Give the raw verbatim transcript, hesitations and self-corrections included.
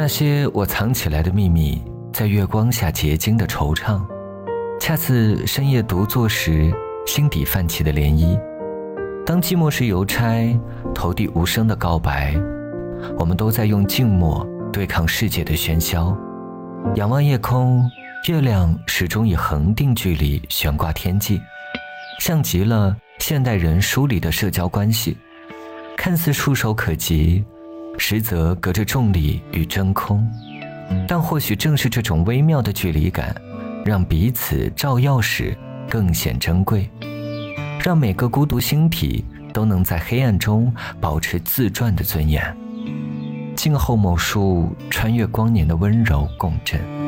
那些我藏起来的秘密，在月光下结晶的惆怅，恰似深夜独坐时心底泛起的涟漪。当寂寞是邮差投递无声的告白，我们都在用静默对抗世界的喧嚣。仰望夜空，月亮始终以恒定距离悬挂天际，像极了现代人疏离的社交关系，看似触手可及，实则隔着重力与真空。但或许正是这种微妙的距离感，让彼此照耀时更显珍贵，让每个孤独星体都能在黑暗中保持自传的尊严。静候某树穿越光年的温柔共振。